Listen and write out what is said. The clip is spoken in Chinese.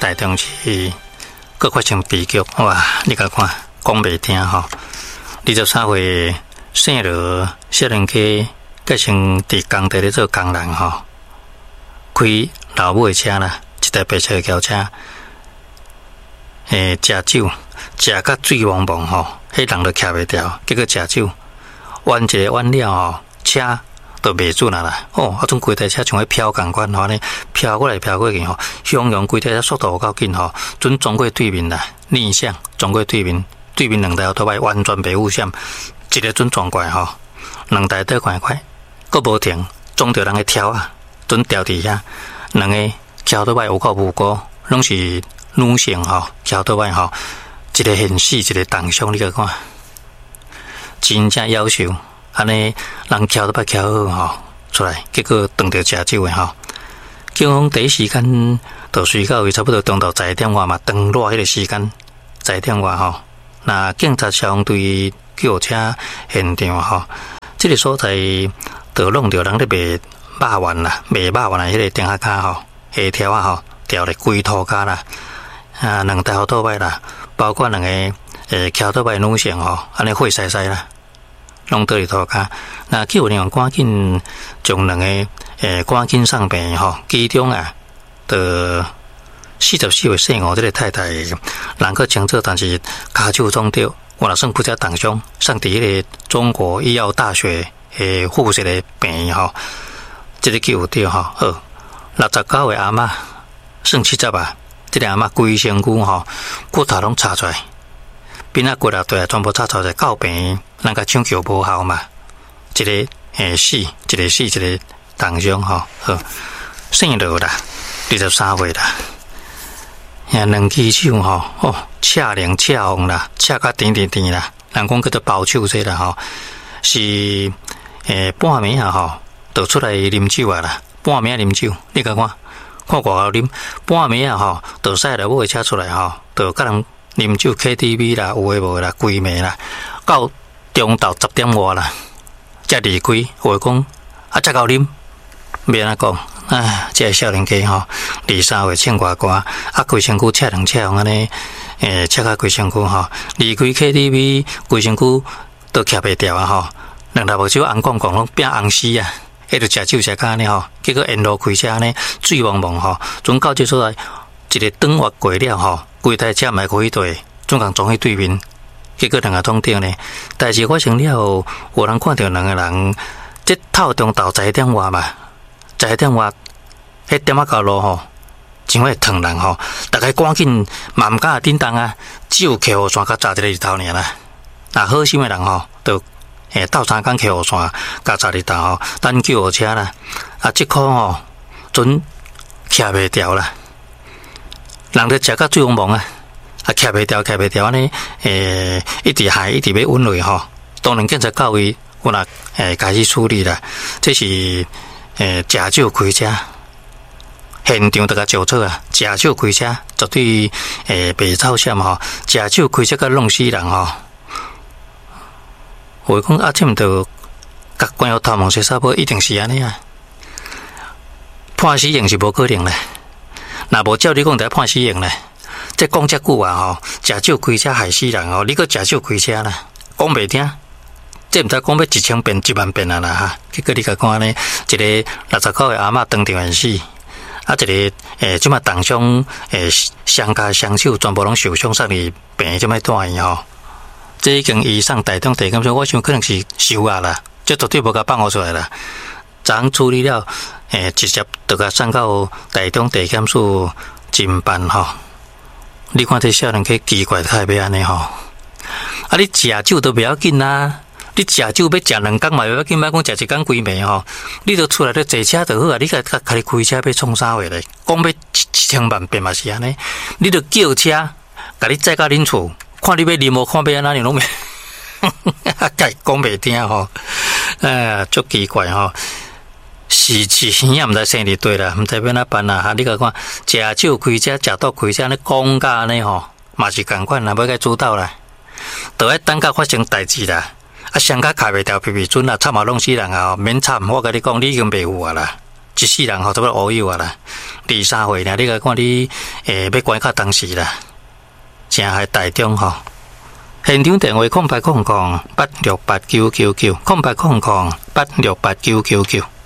台中市佫发生悲剧，哇！你甲看，讲袂听吼。23岁姓罗少年家，计先伫工地咧做工人吼，开老母的车啦，一台白色轿车，食酒，食甲醉蒙蒙吼，迄人都徛袂掉，结果食酒，弯一个弯了吼，车都袂准啦。哦，啊，种规台车像迄飘共款吼呢，飘过来飘过去吼，汹涌规台车速度有够紧吼，准撞过对面啦，逆向撞过对面，对面两台奥拓摆完全袂互闪，一个准撞过来吼，两台倒快快，佫无停，撞着人的条啊，准掉伫遐，两个骑奥拓摆有够无辜，拢是女性吼，骑奥拓摆吼，一个现死，一个重伤，你甲看，真正夭寿。安尼人骑都捌骑好吼出来，结果撞到食酒的吼。警方第一时间就随到差不多中昼11点外嘛，长落迄个时间11点外吼。那警察消防队救护车现场吼，这个所在就弄着人咧卖肉丸啦，卖肉丸的迄个顶下骹吼，下条啊吼，掉咧规涂骹啦，两台奥拓摆啦，包括两个骑奥拓摆女性吼，安尼血晒晒啦。拢倒伫涂骹，那救护人员赶紧将两个赶紧送病吼，其中啊，的44岁姓吴这个太太，人较清楚，但是骹手中掉，我若算不只重伤，送伫迄个中国医药大学附设的病院吼，这个救着吼，好，69岁阿嬷，算70啊，这个阿嬷规身躯吼，骨头拢插出来。边仔骨啊对啊，全部插出来，到病人甲抢救无效嘛，一个死，一个死，一个重伤吼，好，姓罗啦，23岁啦，两只手吼，哦，赤灵赤红啦，赤甲甜甜甜啦，人讲叫做包手这啦吼，是半暝啊吼，就出来啉酒啊啦，半暝啉酒，你甲看，看外口啉，半暝啊吼，就驶了某车出来吼，就甲人。啉酒 KTV 啦，有诶无啦，规暝啦，到中昼10点外啦，才离开。话讲啊，才够啉，免安讲，哎，这个少年家吼，23岁穿外褂，啊，规身躯赤两赤红安尼，赤甲规身躯吼，离开 KTV， 规身躯都徛袂掉啊吼，两头目睭红光光拢变红死啊，迄著食酒食甲安尼吼，结果沿路开车安尼，醉蒙蒙吼，准到这所在，一个转弯过了吼。规台车嘛可以对，总共撞去对面，结果两个撞到呢。代志发生了后，有人看到两个人，即透中昼11点外嘛，11点外，迄点仔高路吼，真会疼人吼，大家赶紧嘛毋敢叮当啊，只有客户线甲炸一个日头尔啦。那好心的人吼，就斗相共客户线甲炸日头吼，等救护车啦，啊，即颗吼准徛袂掉啦。人咧食甲醉蒙蒙啊，徛袂掉，徛袂掉安尼，一直害，一直要稳落吼。当然警察到位，我若开始处理啦。这是食酒开车，现场都甲照出啊。食酒开车绝对袂走险吼。食酒开车甲弄死人吼。话讲啊，这毋着甲关于头毛洗沙包，一定是安尼啊。判死刑是无可能咧。若无照你讲，得判死刑咧。这讲遮久啊吼，食酒开车害死人吼，你搁食酒开车啦，讲袂听，这毋知讲要1000遍、10000遍啊啦哈。结果你甲看呢，一个69的阿嬷当场死，啊一个即马重伤双脚双手全部拢受伤，送入病院即摆住院吼。这已经移送台中地检署，我想可能是收押啦，这绝对无甲放互出来啦。昨处理了，直接就甲送到台中地检署侦办吼。你看这少年家奇怪太要安尼吼，啊你食酒都袂要紧啦，你食酒要食2工嘛袂要紧，莫讲食1工规暝吼，你都出来咧坐车就好啊，你家你开车要创啥话咧？讲要1000万遍嘛是安尼，你就叫车，甲你载到恁厝，看你要啉无，看要安怎样拢袂，甲讲袂听吼，足奇怪吼。是也毋知生伫对啦，毋知要哪办啦哈！你甲看，食酒开车、食毒开车，安尼讲甲安尼吼，嘛是共款啦，要甲主导啦，就爱等甲发生代志啦。啊，双脚卡袂掉，皮皮准啦，插嘛弄死人啊！免插，我甲你讲，你已经袂有啊啦。 一世人吼，差不多乌有啊啦，2-3岁啦，你个看你要关卡当时啦，真系大中吼。现场电话0800868999，0800868999。